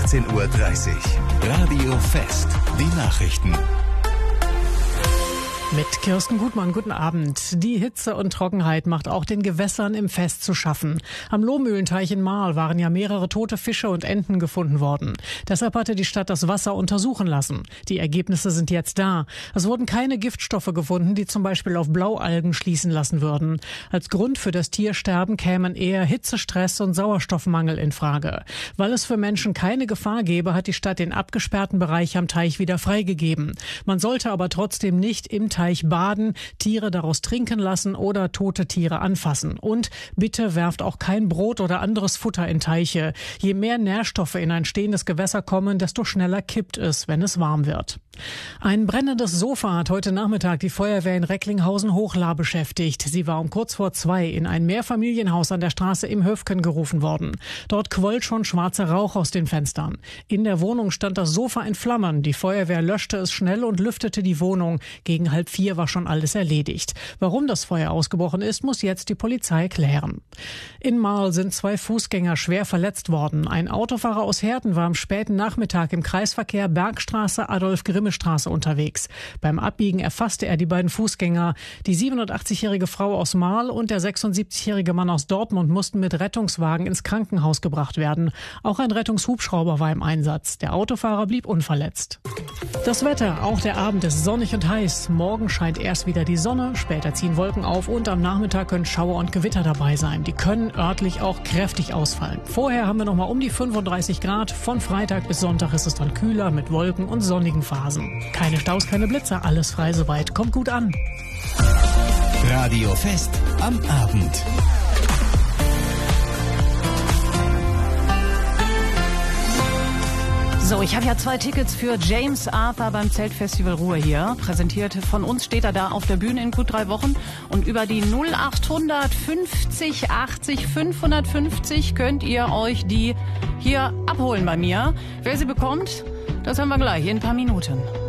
18:30 Uhr. Radio Fest. Die Nachrichten. Mit Kirsten Gutmann, guten Abend. Die Hitze und Trockenheit macht auch den Gewässern im Fest zu schaffen. Am Lohmühlenteich in Marl waren ja mehrere tote Fische und Enten gefunden worden. Deshalb hatte die Stadt das Wasser untersuchen lassen. Die Ergebnisse sind jetzt da. Es wurden keine Giftstoffe gefunden, die zum Beispiel auf Blaualgen schließen lassen würden. Als Grund für das Tiersterben kämen eher Hitzestress und Sauerstoffmangel in Frage. Weil es für Menschen keine Gefahr gäbe, hat die Stadt den abgesperrten Bereich am Teich wieder freigegeben. Man sollte aber trotzdem nicht im Teich baden, Tiere daraus trinken lassen oder tote Tiere anfassen. Und bitte werft auch kein Brot oder anderes Futter in Teiche. Je mehr Nährstoffe in ein stehendes Gewässer kommen, desto schneller kippt es, wenn es warm wird. Ein brennendes Sofa hat heute Nachmittag die Feuerwehr in Recklinghausen-Hochla beschäftigt. Sie war um kurz vor 2 in ein Mehrfamilienhaus an der Straße im Höfken gerufen worden. Dort quoll schon schwarzer Rauch aus den Fenstern. In der Wohnung stand das Sofa in Flammen. Die Feuerwehr löschte es schnell und lüftete die Wohnung. Gegen 3:30 war schon alles erledigt. Warum das Feuer ausgebrochen ist, muss jetzt die Polizei klären. In Marl sind 2 Fußgänger schwer verletzt worden. Ein Autofahrer aus Herten war am späten Nachmittag im Kreisverkehr Bergstraße Adolf-Grimme-Straße unterwegs. Beim Abbiegen erfasste er die beiden Fußgänger. Die 87-jährige Frau aus Marl und der 76-jährige Mann aus Dortmund mussten mit Rettungswagen ins Krankenhaus gebracht werden. Auch ein Rettungshubschrauber war im Einsatz. Der Autofahrer blieb unverletzt. Das Wetter, auch der Abend ist sonnig und heiß. Morgen scheint erst wieder die Sonne, später ziehen Wolken auf und am Nachmittag können Schauer und Gewitter dabei sein. Die können örtlich auch kräftig ausfallen. Vorher haben wir noch mal um die 35 Grad. Von Freitag bis Sonntag ist es dann kühler mit Wolken und sonnigen Phasen. Keine Staus, keine Blitzer, alles frei soweit. Kommt gut an. Radio Fest am Abend. So, ich habe ja 2 Tickets für James Arthur beim Zeltfestival Ruhr hier. Präsentiert von uns steht er da auf der Bühne in gut 3 Wochen. Und über die 0800 50 80 550 könnt ihr euch die hier abholen bei mir. Wer sie bekommt, das hören wir gleich in ein paar Minuten.